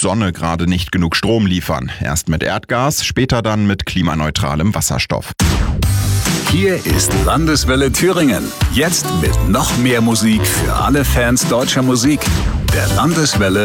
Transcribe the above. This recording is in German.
Sonne gerade nicht genug Strom liefern. Erst mit Erdgas, später dann mit klimaneutralem Wasserstoff. Hier ist Landeswelle Thüringen. Jetzt mit noch mehr Musik für alle Fans deutscher Musik. Der Landeswelle